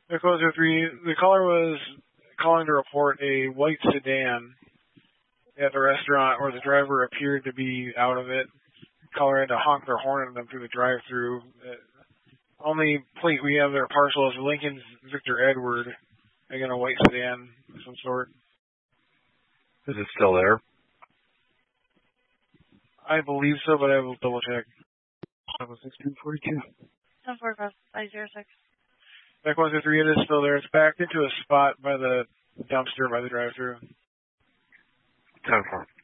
Echo 03, the caller was calling to report a white sedan at the restaurant where the driver appeared to be out of it. The caller had to honk their horn at them through the drive-thru. Only plate we have their parcel is Lincoln Victor Edward. Again, a white sedan of some sort. Is it still there? I believe so, but I will double check. 76242. 745-506. Back 123, it is still there. It's backed into a spot by the dumpster by the drive-thru. 10-4.